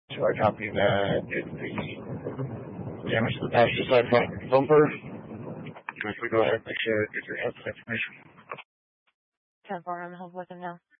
So I copy that. It's the damage to the passenger side front bumper. If we go ahead and make sure that you have the information. 10-4, I'm hold with him now.